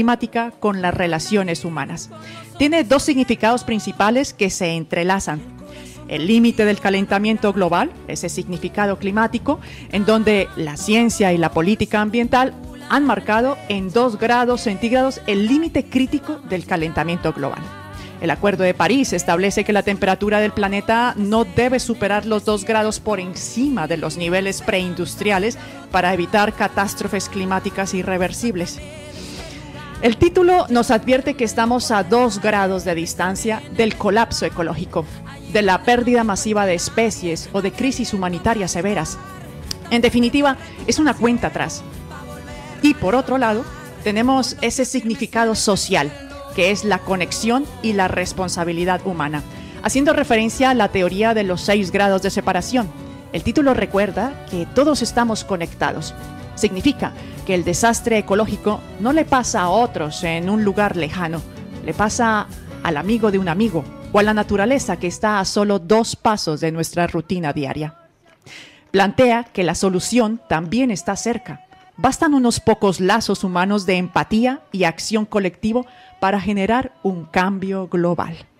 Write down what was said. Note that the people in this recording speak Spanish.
climática con las relaciones humanas. Tiene dos significados principales que se entrelazan. El límite del calentamiento global, ese significado climático, en donde la ciencia y la política ambiental han marcado en 2 grados centígrados el límite crítico del calentamiento global. El Acuerdo de París establece que la temperatura del planeta no debe superar los 2 grados por encima de los niveles preindustriales para evitar catástrofes climáticas irreversibles. El título nos advierte que estamos a 2 grados de distancia del colapso ecológico, de la pérdida masiva de especies o de crisis humanitarias severas. En definitiva, es una cuenta atrás. Y por otro lado, tenemos ese significado social, que es la conexión y la responsabilidad humana, haciendo referencia a la teoría de los 6 grados de separación. El título recuerda que todos estamos conectados. Significa que el desastre ecológico no le pasa a otros en un lugar lejano, le pasa al amigo de un amigo o a la naturaleza que está a solo 2 pasos de nuestra rutina diaria. Plantea que la solución también está cerca. Bastan unos pocos lazos humanos de empatía y acción colectivo para generar un cambio global.